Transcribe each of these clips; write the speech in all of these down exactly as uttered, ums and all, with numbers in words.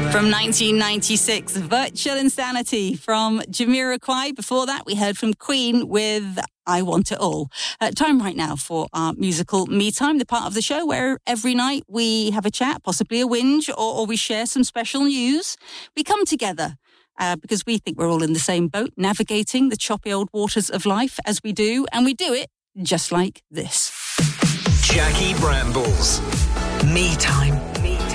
From nineteen ninety-six, Virtual Insanity from Jamiroquai. Before that, we heard from Queen with I Want It All. Uh, time right now for our musical Me Time, the part of the show where every night we have a chat, possibly a whinge, or, or we share some special news. We come together uh, because we think we're all in the same boat, navigating the choppy old waters of life as we do, and we do it just like this. Jackie Brambles. Me Time. Me Time.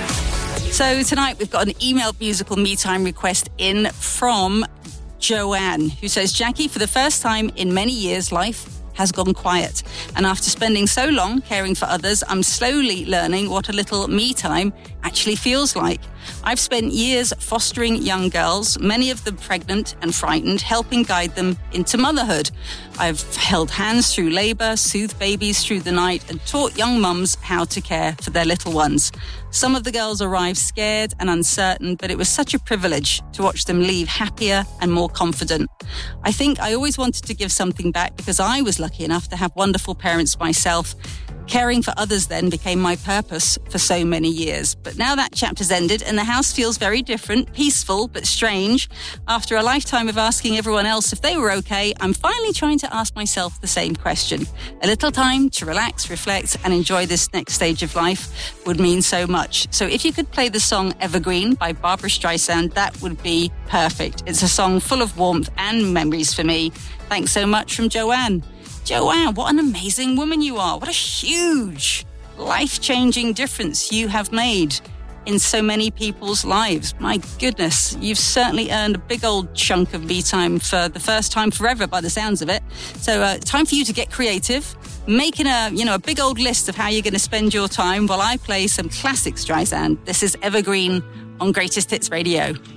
So tonight we've got an emailed musical Me Time request in from Joanne, who says, Jackie, for the first time in many years, life has gone quiet. And after spending so long caring for others, I'm slowly learning what a little me time actually feels like. I've spent years fostering young girls, many of them pregnant and frightened, helping guide them into motherhood. I've held hands through labour, soothed babies through the night, and taught young mums how to care for their little ones. Some of the girls arrived scared and uncertain, but it was such a privilege to watch them leave happier and more confident. I think I always wanted to give something back because I was lucky enough to have wonderful parents myself. Caring for others then became my purpose for so many years. But now that chapter's ended and the house feels very different, peaceful but strange. After a lifetime of asking everyone else if they were okay, I'm finally trying to ask myself the same question. A little time to relax, reflect and enjoy this next stage of life would mean so much. So if you could play the song Evergreen by Barbra Streisand, that would be perfect. It's a song full of warmth and memories for me. Thanks so much from Joanne. Joanne, what an amazing woman you are. What a huge, life-changing difference you have made in so many people's lives. My goodness, you've certainly earned a big old chunk of me time for the first time forever by the sounds of it. So uh, time for you to get creative, making a, you know, a big old list of how you're going to spend your time while I play some classic Streisand. This is Evergreen on Greatest Hits Radio.